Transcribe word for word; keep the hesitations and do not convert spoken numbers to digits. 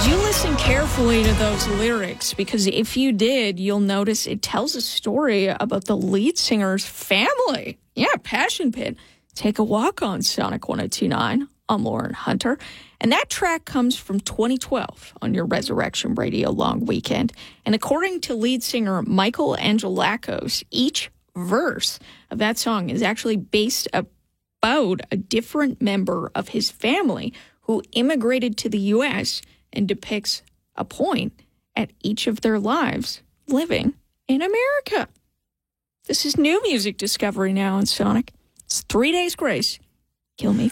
you listen carefully to those lyrics? Because if you did, you'll notice it tells a story about the lead singer's family. Yeah, Passion Pit. Take a Walk on Sonic one oh two point nine. I'm Lauren Hunter. And that track comes from twenty twelve on your Resurrection Radio long weekend. And according to lead singer Michael Angelakos, each verse of that song is actually based about a different member of his family who immigrated to the U S and depicts a point at each of their lives living in America. This is new music discovery now on Sonic. It's Three Days Grace. Kill Me